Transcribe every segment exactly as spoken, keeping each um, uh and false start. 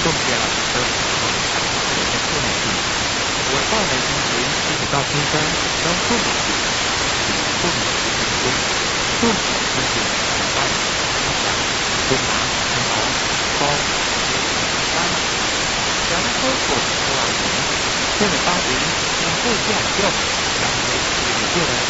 下来的有些困难性。我到来之前一直到现在都不理解，不理解的不理解的爱，不拿很好，高三，两颗手出来的，这个八零能够这样用，然后也就能。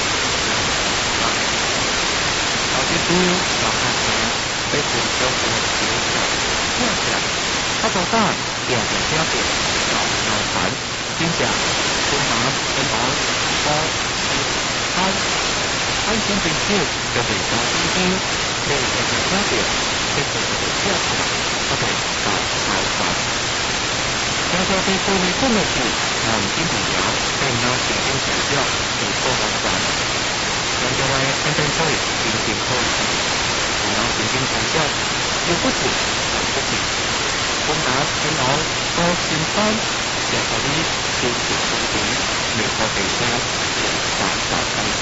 老师都老汉子被苦修复的结果，这样讲，他头上点点标点，老老烦，心想，中麻跟毛高七三，安心平静就得高低低，可以点点标点，这个是这样子，他得搞老烦。要说对处理困难是，让心理疗更要写进材料，以后来管。人家来看灯会，进行会议，然后进行材料，有不止，有不止。我拿天熬高新班，写到你修复工程，美国地区有大大改革。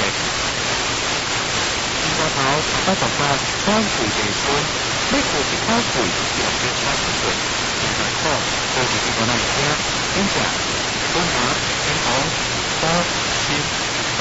新加坡十八十八关税地区，美国是关税两千八十岁，现在可都是这个那一些，并且我拿天熬高新班。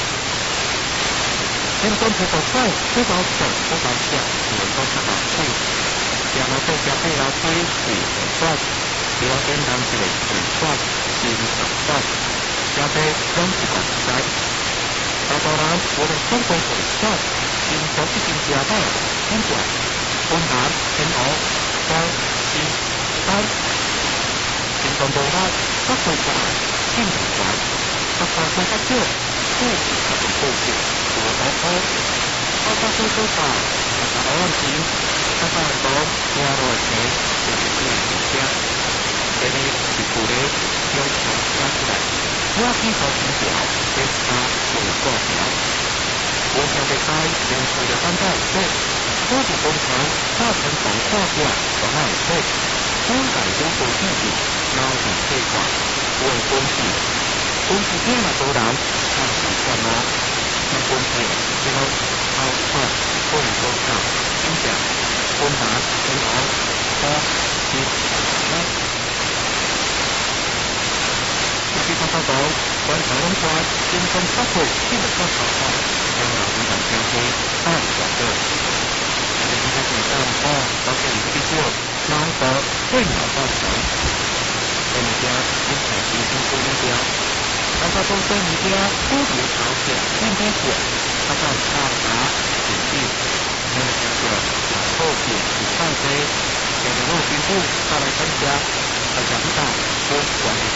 天公婆婆菜，多少手多少下，我都是好处。加了再加配了推五十算，只要跟当起来五算，新十算，加配两十五三。那当然，我们中国水算，新都是新加的，听讲，东南天鹅高新三，新东东南各会馆，新会馆，各大会大酒，都是各种故事。我好好，我到处都找，我找问题，我找很多家落钱，就是这样子家。这里是苦的，要求加出来，我基础成条，跟他有过条。我想得开，连续的三代对，多是工程，大成房价价，我那也对。中改中国自己，捞底退款，为公司，公司变了多难，看不惯吗？那公司最后超快或者说上心想困难煎熬高七三自己看到到观察龙川精神发挥基本上好好将老人们相信二小个在这个点上哦到这里去做猫的电脑造成人家精彩提升出目标大家都跟人家多别朝鲜天天点他到大达指定那个叫做后点五块飞有的陆军部他来参加